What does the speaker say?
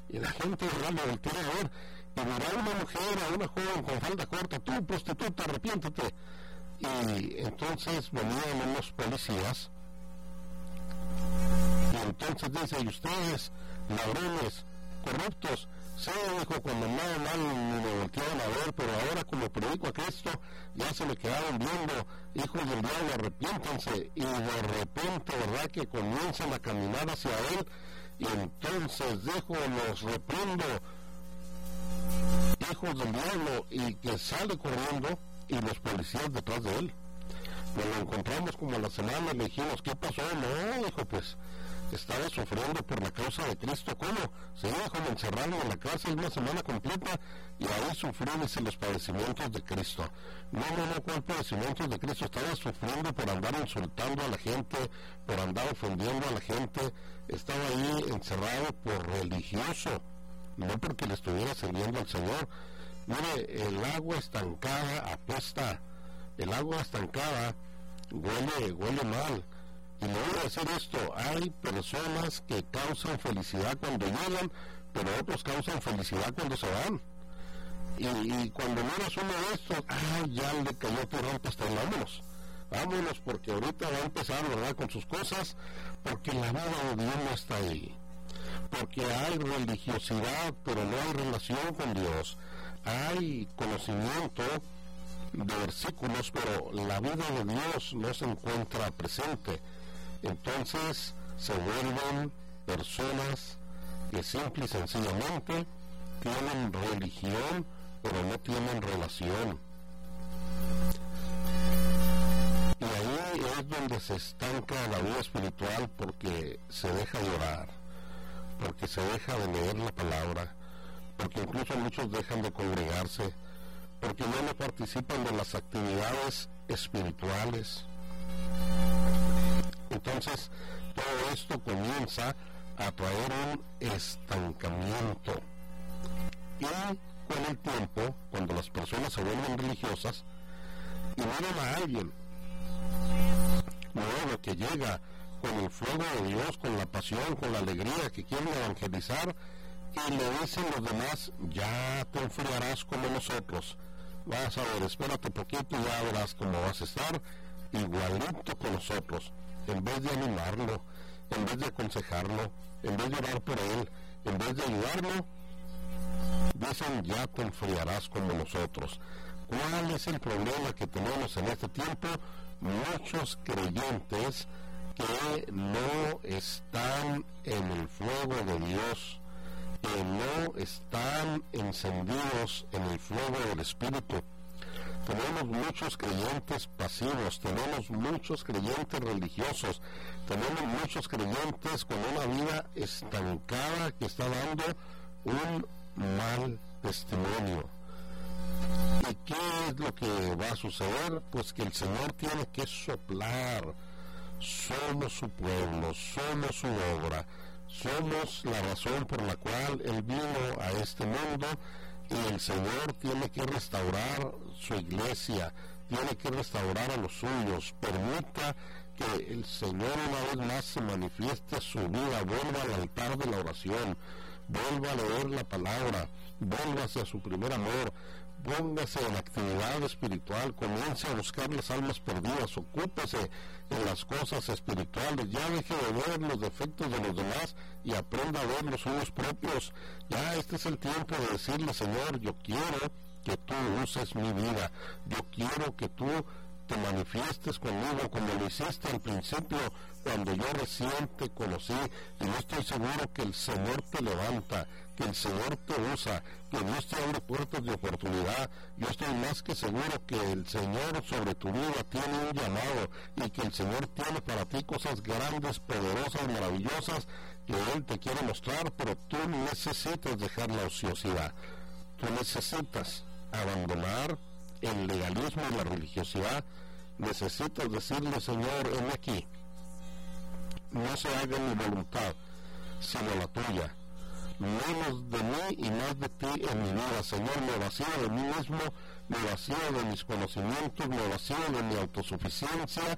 Y la gente lo voltea a ver, y mirá a una mujer, a una joven con falda corta, tú prostituta, arrepiéntete. Y entonces venían unos policías, y entonces dice, y ustedes, ladrones, corruptos, sí, dijo, cuando nada mal ni me volteaban a ver, pero ahora como predico a Cristo, ya se me quedaron viendo, hijos del diablo, arrepiéntanse. Y de repente, ¿verdad?, que comienzan a caminar hacia él, y entonces dijo, los reprendo, hijos del diablo, y que sale corriendo, y los policías detrás de él. Nos lo encontramos como a la semana, le dijimos, ¿qué pasó? No, dijo, pues estaba sufriendo por la causa de Cristo. ¿Cómo? Sí, dijo, me encerraron en la cárcel una semana completa y ahí sufrí, dice, los padecimientos de Cristo. No, ¿cuál padecimientos de Cristo? Estaba sufriendo por andar insultando a la gente, por andar ofendiendo a la gente. Estaba ahí encerrado por religioso, no porque le estuviera sirviendo al Señor. Mire, el agua estancada apesta, el agua estancada huele mal. Y le voy a decir esto, hay personas que causan felicidad cuando llegan, pero otros causan felicidad cuando se van. Y cuando miras uno de estos, ya le cayó tu rampa, hasta vámonos, porque ahorita va a empezar, ¿verdad?, con sus cosas, porque la vida de Dios no está ahí. Porque hay religiosidad, pero no hay relación con Dios. Hay conocimiento de versículos, pero la vida de Dios no se encuentra presente. Entonces se vuelven personas que simple y sencillamente tienen religión, pero no tienen relación. Y ahí es donde se estanca la vida espiritual, porque se deja de orar, porque se deja de leer la palabra, porque incluso muchos dejan de congregarse, porque no participan de las actividades espirituales. Entonces, todo esto comienza a traer un estancamiento. Y con el tiempo, cuando las personas se vuelven religiosas y miran a alguien nuevo que llega con el fuego de Dios, con la pasión, con la alegría, que quieren evangelizar, y le dicen los demás, ya te enfriarás como nosotros, vas a ver, espérate poquito y ya verás cómo vas a estar igualito con nosotros. En vez de animarlo, en vez de aconsejarlo, en vez de orar por él, en vez de ayudarlo, dicen, ya te enfriarás como nosotros. ¿Cuál es el problema que tenemos en este tiempo? Muchos creyentes que no están en el fuego de Dios, que no están encendidos en el fuego del Espíritu. Tenemos muchos creyentes pasivos, tenemos muchos creyentes religiosos, tenemos muchos creyentes con una vida estancada que está dando un mal testimonio. ¿Y qué es lo que va a suceder? Pues que el Señor tiene que soplar. Somos su pueblo, somos su obra, somos la razón por la cual Él vino a este mundo, y el Señor tiene que restaurar su iglesia, tiene que restaurar a los suyos. Permita que el Señor una vez más se manifieste su vida, vuelva al altar de la oración, vuelva a leer la palabra, vuélvase a su primer amor, póngase en actividad espiritual, comience a buscar las almas perdidas, ocúpese en las cosas espirituales, ya deje de ver los defectos de los demás y aprenda a ver los suyos propios. Ya este es el tiempo de decirle, Señor, yo quiero que tú uses mi vida, yo quiero que tú te manifiestes conmigo como lo hiciste al principio, cuando yo recién te conocí, y yo estoy seguro que el Señor te levanta, que el Señor te usa, que Dios te abre puertas de oportunidad. Yo estoy más que seguro que el Señor sobre tu vida tiene un llamado, y que el Señor tiene para ti cosas grandes, poderosas, maravillosas, que Él te quiere mostrar, pero tú necesitas dejar la ociosidad. Tú necesitas abandonar el legalismo y la religiosidad. Necesitas decirle, Señor, heme aquí, no se haga mi voluntad sino la tuya, menos de mí y más de ti en mi vida. Señor, me vacío de mí mismo, me vacío de mis conocimientos, me vacío de mi autosuficiencia,